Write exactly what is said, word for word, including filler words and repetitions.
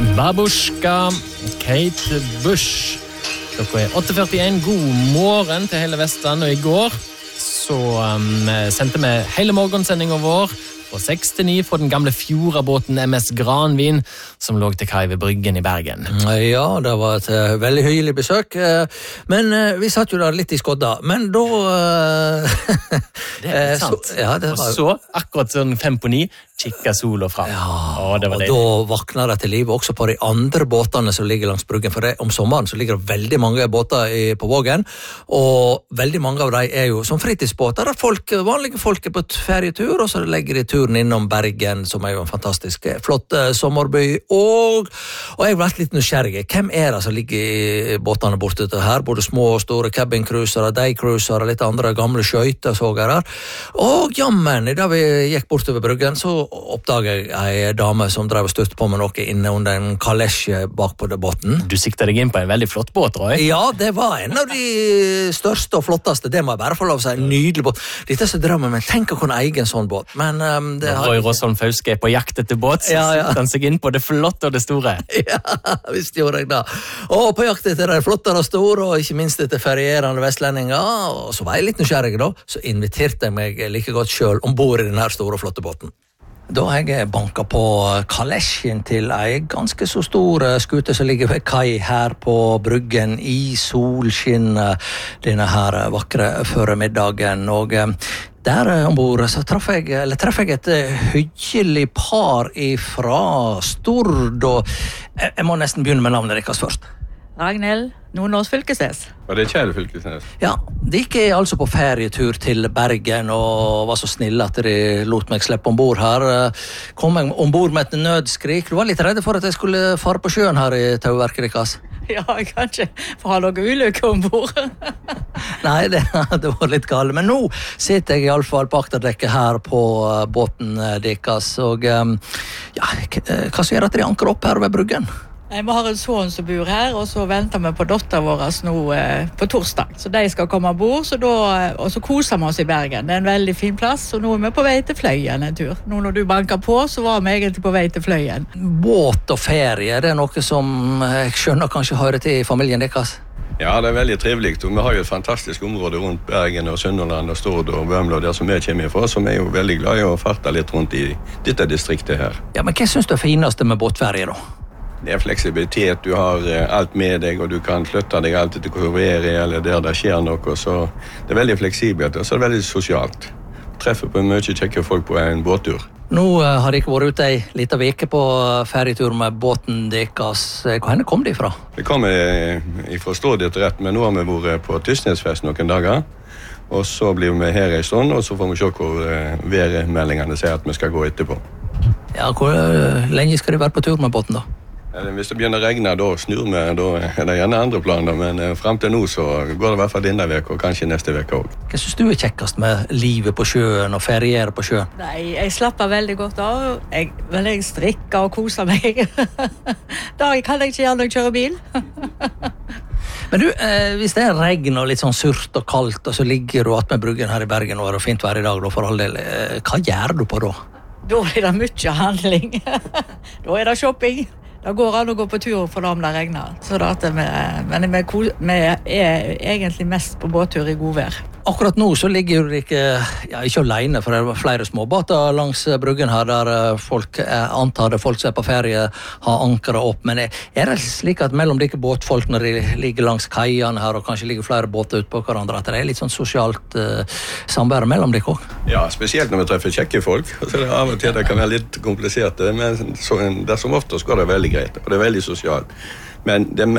Babushka, Kate Bush. Klokka er åtte førtien. God morgen til hele Vestland, og i går så um, sendte vi hele morgensendingen vår på seks til ni fra den gamle fjordabåten M S Granvin, som lå til kai ved Bryggen i Bergen. Ja, det var et uh, veldig hyggelig besøk, uh, men uh, vi satt jo der litt i skodda, men da... Uh, det er sant. Så, ja, det var... Og så, akkurat sånn fem på ni, kikket sola fram. Ja, Åh, det var og deilig. da vakner det til livet også på de andre båtene som ligger langs Bryggen, for det, om sommeren så ligger det veldig mange båter i, på Vågen, og veldig mange av dem er jo som fritidsbåter, der folk, vanlige folk er på ferietur, og så legger de turen innom Bergen, som er jo en fantastisk flott uh, sommerby, og, og jeg har vært litt nysgjerrig. Hvem er det som ligger i båtene borte til her? Både små og store cabincruisere, daycruisere, litt andre gamle skøyter, så jeg her. Og jammen, da vi gikk bort over Bryggen, så oppdaget jeg en dame som drev og støtte på med noe inne under en kalesje bak på det båten. Du sikta deg inn på en veldig flott båt, Roy. Ja, det var en av de største og flotteste. Det må jeg bare få lov å si. En nydelig båt. Dette er så drømmen, men tenk å kunne eie en sånn båt. Men um, det har... Roy Rosholm Fauske er på jakt etter båt, så ja, ja. sikter han seg inn på det flotte og det store. Ja, visst gjorde jeg det. Og på jakt etter det flotte og store, og ikke minst etter ferierende vestlendinger, og så var jeg litt nysgjerrig da, så inviterte jeg meg like godt selv ombord i denne store og flotte båten. Da har jeg banket på kalesjen til en ganske så stor skute som ligger ved kai her på Bryggen i solskinn denne her vakre formiddagen. Og der ombord så traff jeg, eller traff jeg et hyggelig par fra Stord, og jeg må nesten begynne med navnet deres først. Ragnhild Nordnås Fylkesnes. Var det Kjell Fylkesnes? Ja, de gikk altså på ferietur til Bergen og var så snille at de lot meg slippe ombord her. Kom jeg ombord med et nødskrik. Du var litt redde for at jeg skulle fare på sjøen her i tauverket deres. Ja, kanskje for å ha noe ulykke ombord. Nei, det, det var litt galt. Men nå sitter jeg i alle fall på akterdekket her på båten deres. Og ja, hva så gjør at de anker opp her ved Bryggen? Vi har en son som bor her, og så venter vi på dotter vår nå eh, på torsdag. Så de skal komme ombord, så da, og så koser vi oss i Bergen. Det er en veldig fin plass, og nå er vi på vei til Fløyen en tur. Nå når du banker på, så var vi egentlig på vei til Fløyen. Båt og ferie, det er noe som jeg skjønner kanskje hører til i familien deres? Ja, det er veldig trivelig. Vi har jo et fantastisk område rundt Bergen og Sunnhordland og Stord og Bømlo, der som vi kommer fra, som er jo veldig glad i å farte litt rundt i dette distriktet her. Ja, men hva synes du er fineste med båtferie da? Det er fleksibilitet, du har alt med deg, og du kan flytte deg alltid til hvor vi er, eller der det skjer noe, så det er veldig fleksibelt, og så er det veldig sosialt. Treffer på mye kjekke folk på en båttur. Nå uh, har jeg vært ute en liten veke på ferietur med båten deres. Hvor kom de fra? Vi kommer fra Stord etter rett, men nå har vi vært på Tysnesfest noen dager, og så blir vi her en stund, og så får vi se hvor uh, værmeldingene sier at vi skal gå etterpå. Ja, hvor uh, lenge skal de være på tur med båten da? Hvis det begynner å regne, da snur vi, da er det gjerne andre planer, men frem til nå så går det i hvert fall denne veka, og kanskje neste veka også. Hva synes du er kjekkest med livet på sjøen og feriere på sjøen? Nei, jeg slapper veldig godt av. Jeg, vel, jeg strikker og koser meg. Da kan jeg ikke gjøre når jeg kjører bil. Men du, eh, hvis det er regn og litt sånn surt og kaldt, og så ligger du att med Bryggen her i Bergen, og det er fint vær i dag, da, for all del, eh, hva gjør du på da? Da er det mye handling. Da er det shopping. Da går an å gå på tur for da om det regner. Så da at vi, men vi, vi er egentlig mest på båttur i god vær. Akkurat nå så ligger du ikke, ja, ikke alene, for det er flere småbåter langs Bryggen her, der folk, jeg antar det folk som er på ferie, har ankeret opp. Men er det slik at mellom de båtfolk, når de ligger langs kaiene her, og kanskje ligger flere båter ut på hverandre, at det er litt sånn sosialt uh, samvær mellom de også? Ja, spesielt når vi treffer kjekke folk. Så det av og til det kan være litt komplisert, men så, det som oftest går det veldig greit, og det er veldig sosialt. Men det